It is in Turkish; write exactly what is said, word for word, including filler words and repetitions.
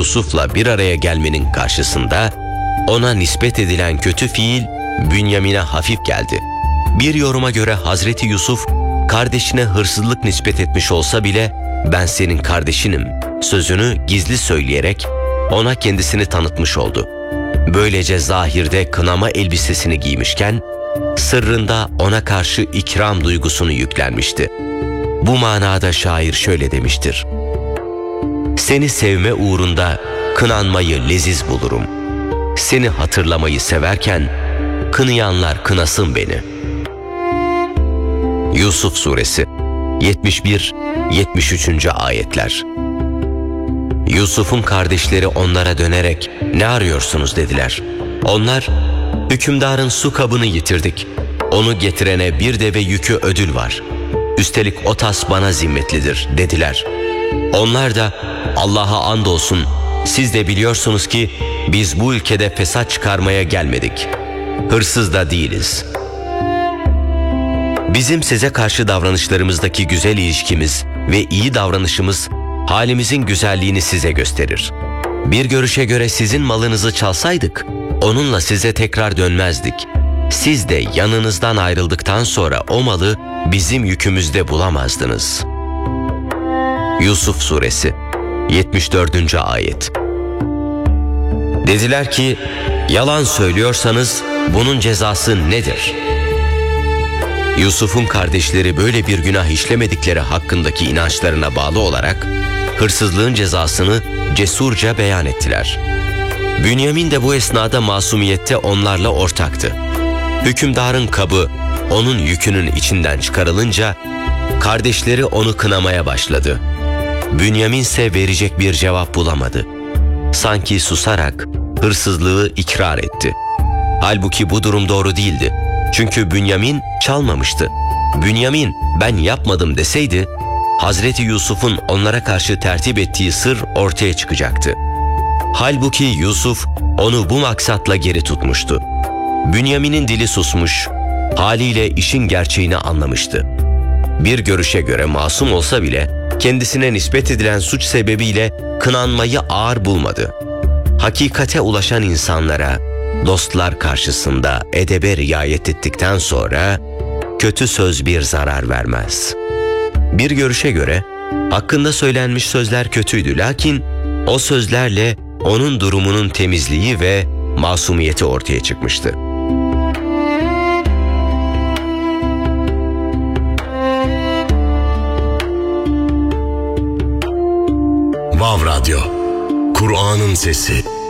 Yusuf'la bir araya gelmenin karşısında ona nispet edilen kötü fiil Bünyamin'e hafif geldi. Bir yoruma göre Hazreti Yusuf kardeşine hırsızlık nispet etmiş olsa bile ben senin kardeşinim sözünü gizli söyleyerek ona kendisini tanıtmış oldu. Böylece zahirde kınama elbisesini giymişken sırrında ona karşı ikram duygusunu yüklenmişti. Bu manada şair şöyle demiştir: seni sevme uğrunda kınanmayı leziz bulurum. Seni hatırlamayı severken kınayanlar kınasın beni. Yusuf Suresi yetmiş bir yetmiş üç. ayetler. Yusuf'un kardeşleri onlara dönerek "Ne arıyorsunuz?" dediler. Onlar, "Hükümdarın su kabını yitirdik. Onu getirene bir deve yükü ödül var. Üstelik o tas bana zimmetlidir." dediler. Onlar da, "Allah'a andolsun, siz de biliyorsunuz ki biz bu ülkede fesat çıkarmaya gelmedik. Hırsız da değiliz. Bizim size karşı davranışlarımızdaki güzel ilişkimiz ve iyi davranışımız halimizin güzelliğini size gösterir. Bir görüşe göre sizin malınızı çalsaydık, onunla size tekrar dönmezdik. Siz de yanınızdan ayrıldıktan sonra o malı bizim yükümüzde bulamazdınız." Yusuf Suresi yetmiş dördüncü. ayet. Dediler ki, "Yalan söylüyorsanız bunun cezası nedir?" Yusuf'un kardeşleri böyle bir günah işlemedikleri hakkındaki inançlarına bağlı olarak hırsızlığın cezasını cesurca beyan ettiler. Bünyamin de bu esnada masumiyette onlarla ortaktı. Hükümdarın kabı onun yükünün içinden çıkarılınca kardeşleri onu kınamaya başladı. Bünyamin ise verecek bir cevap bulamadı. Sanki susarak hırsızlığı ikrar etti. Halbuki bu durum doğru değildi. Çünkü Bünyamin çalmamıştı. Bünyamin "ben yapmadım" deseydi, Hazreti Yusuf'un onlara karşı tertip ettiği sır ortaya çıkacaktı. Halbuki Yusuf onu bu maksatla geri tutmuştu. Bünyamin'in dili susmuş, haliyle işin gerçeğini anlamıştı. Bir görüşe göre masum olsa bile kendisine nispet edilen suç sebebiyle kınanmayı ağır bulmadı. Hakikate ulaşan insanlara, dostlar karşısında edebe riayet ettikten sonra kötü söz bir zarar vermez. Bir görüşe göre hakkında söylenmiş sözler kötüydü, lakin o sözlerle onun durumunun temizliği ve masumiyeti ortaya çıkmıştı. Vav Radyo, Kur'an'ın sesi.